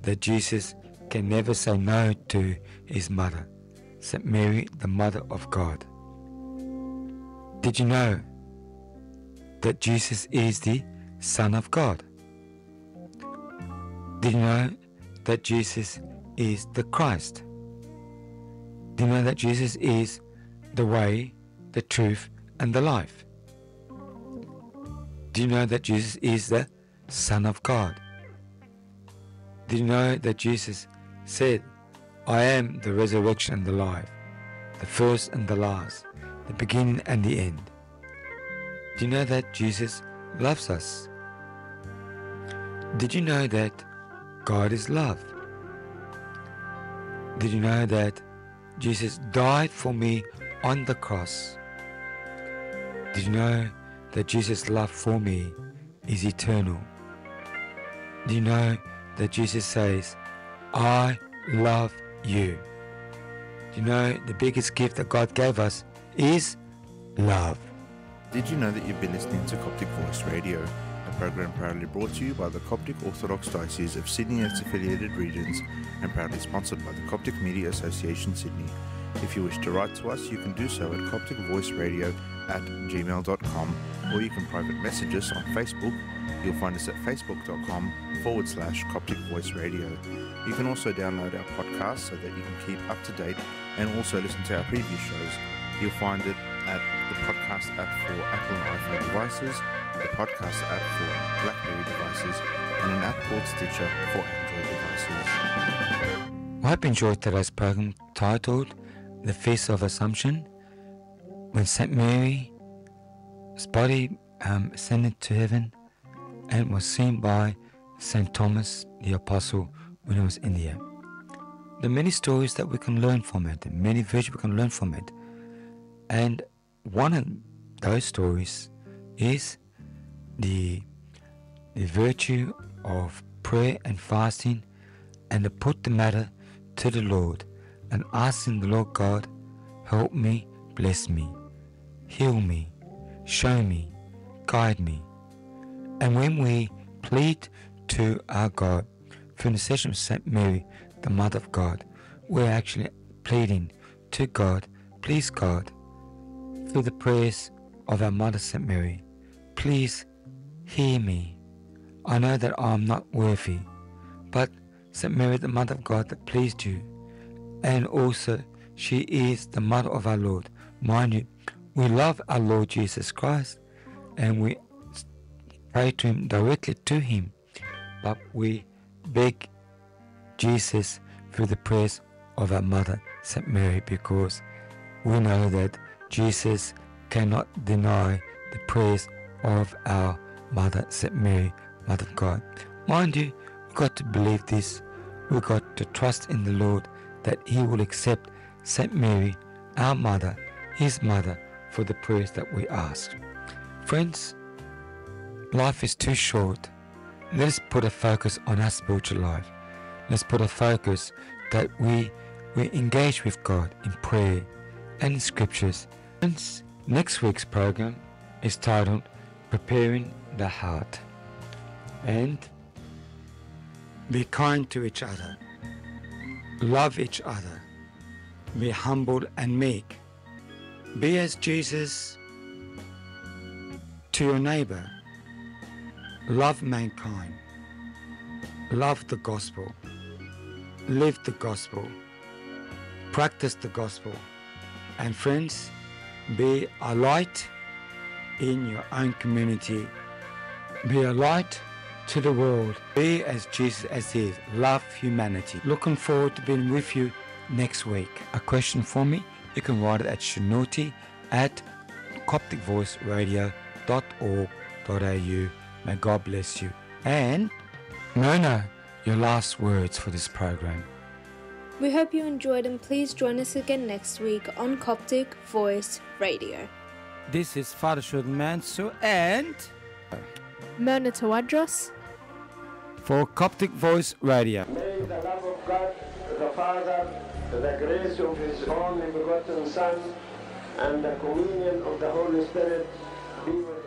that Jesus can never say no to his mother, St. Mary, the Mother of God. Did you know that Jesus is the Son of God? Did you know that Jesus is the Christ? Do you know that Jesus is the way, the truth, and the life? Do you know that Jesus is the Son of God? Did you know that Jesus said, I am the resurrection and the life, the first and the last, the beginning and the end? Do you know that Jesus loves us? Did you know that God is love? Did you know that Jesus died for me on the cross? Did you know that Jesus' love for me is eternal? Do you know that Jesus says, I love you? Do you know the biggest gift that God gave us is love? Did you know that you've been listening to Coptic Voice Radio, a program proudly brought to you by the Coptic Orthodox Diocese of Sydney and its affiliated regions, and proudly sponsored by the Coptic Media Association Sydney. If you wish to write to us, you can do so at copticvoiceradio@gmail.com, or you can private message us on Facebook. You'll find us at facebook.com/Coptic Voice Radio. You can also download our podcast so that you can keep up to date and also listen to our previous shows. You'll find it at the podcast app for Apple and iPhone devices, the podcast app for BlackBerry devices, and an app called Stitcher for Android devices. I hope you enjoyed today's program titled The Feast of Assumption, when St. Mary's body ascended to heaven and was seen by St. Thomas the Apostle when he was in the air. There are many stories that we can learn from it, and many virtues we can learn from it. And one of those stories is the virtue of prayer and fasting, and to put the matter to the Lord and asking the Lord God, help me, bless me, heal me, show me, guide me. And when we plead to our God through intercession of St. Mary, the Mother of God, we're actually pleading to God, please God, through the prayers of our Mother St. Mary, please hear me. I know that I am not worthy, but St. Mary, the Mother of God, that pleased you, and also she is the Mother of our Lord. Mind you, we love our Lord Jesus Christ, and we pray to Him, directly to Him, but we beg Jesus through the prayers of our Mother St. Mary, because we know that Jesus cannot deny the prayers of our Mother St. Mary, Mother of God. Mind you, we've got to believe this. We've got to trust in the Lord that He will accept St. Mary, our Mother, His Mother, for the prayers that we ask. Friends, life is too short. Let's put a focus on our spiritual life. Let's put a focus that we engage with God in prayer and in scriptures. Friends, next week's program is titled Preparing the Heart. And be kind to each other. Love each other. Be humble and meek. Be as Jesus to your neighbor. Love mankind. Love the gospel. Live the gospel. Practice the gospel. And friends, be a light in your own community. Be a light to the world. Be as Jesus as He is. Love humanity. Looking forward to being with you next week. A question for me? You can write it at shanuti@copticvoiceradio.org.au. May God bless you. And Mona, your last words for this program. We hope you enjoyed, and please join us again next week on Coptic Voice Radio. This is Father Shurden Mansour and Mona Tawadros for Coptic Voice Radio. May the love of God, the Father, the grace of His only begotten Son, and the communion of the Holy Spirit be with